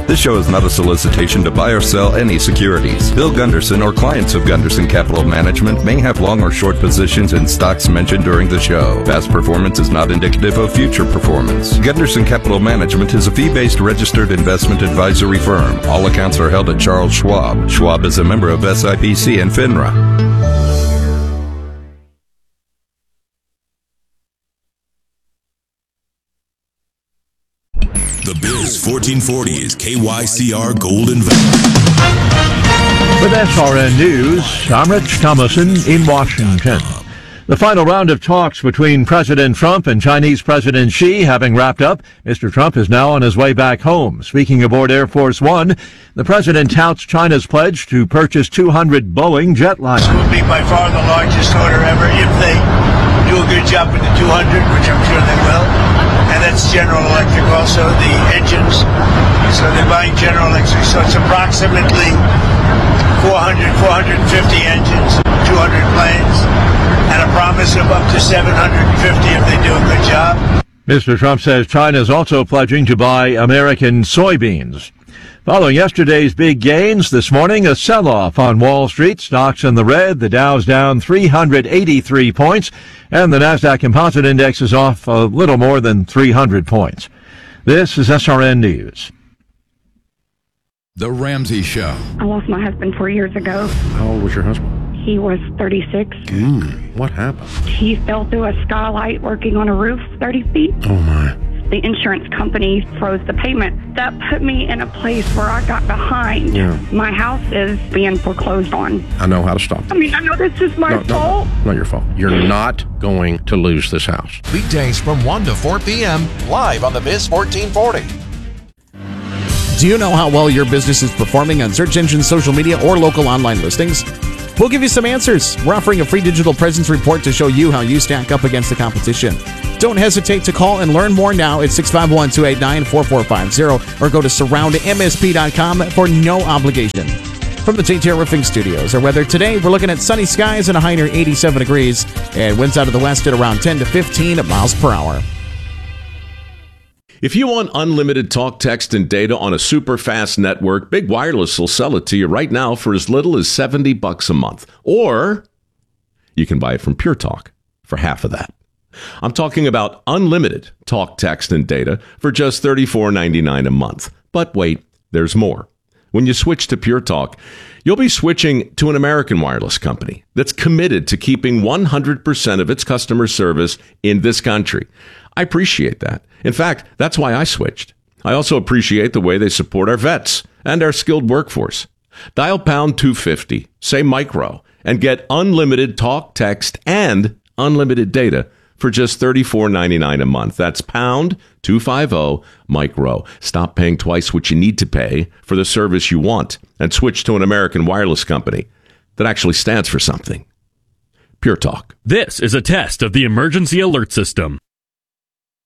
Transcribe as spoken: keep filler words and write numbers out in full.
This show is not a solicitation to buy or sell any securities. Bill Gunderson or clients of Gunderson Capital Management may have long or short positions in stocks mentioned during the show. Past performance is not indicative of future performance. Gunderson Capital Management is a fee-based registered investment advisory firm. All accounts are held at Charles Schwab. Schwab is a member of S I P C and FINRA. The Biz fourteen forty is K Y C R Golden Valley. With S R N News, I'm Rich Thomason in Washington. The final round of talks between President Trump and Chinese President Xi having wrapped up, Mister Trump is now on his way back home. Speaking aboard Air Force One, the president touts China's pledge to purchase two hundred Boeing jetliners. This will be by far the largest order ever if they do a good job with the two hundred, which I'm sure they will. And that's General Electric also, the engines. So they're buying General Electric. So it's approximately four hundred, four hundred fifty engines, two hundred planes, and a promise of up to seven hundred fifty if they do a good job. Mister Trump says China is also pledging to buy American soybeans. Following yesterday's big gains, this morning a sell-off on Wall Street. Stocks in the red. The Dow's down three hundred eighty-three points, and the Nasdaq Composite Index is off a little more than three hundred points. This is S R N News. The Ramsey Show. I lost my husband four years ago. How old was your husband? He was thirty-six. Mm, what happened? He fell through a skylight working on a roof thirty feet. Oh, my. The insurance company froze the payment. That put me in a place where I got behind. Yeah. My house is being foreclosed on. I know how to stop I mean, I know this is my no, fault. No, not your fault. You're not going to lose this house. Weekdays from one to four p.m. live on the Biz fourteen forty. Do you know how well your business is performing on search engines, social media, or local online listings? We'll give you some answers. We're offering a free digital presence report to show you how you stack up against the competition. Don't hesitate to call and learn more now at six five one, two eight nine, four four five zero or go to surround m s p dot com for no obligation. From the J T R Roofing Studios, our weather today, we're looking at sunny skies and a high near eighty-seven degrees, and winds out of the west at around ten to fifteen miles per hour. If you want unlimited talk, text, and data on a super fast network, Big Wireless will sell it to you right now for as little as seventy bucks a month. Or you can buy it from Pure Talk for half of that. I'm talking about unlimited talk, text, and data for just thirty-four ninety-nine a month. But wait, there's more. When you switch to Pure Talk, you'll be switching to an American wireless company that's committed to keeping one hundred percent of its customer service in this country. I appreciate that. In fact, that's why I switched. I also appreciate the way they support our vets and our skilled workforce. Dial pound two fifty, say micro, and get unlimited talk, text, and unlimited data for just thirty-four ninety-nine a month. That's pound two fifty, micro. Stop paying twice what you need to pay for the service you want and switch to an American wireless company that actually stands for something. Pure Talk. This is a test of the emergency alert system.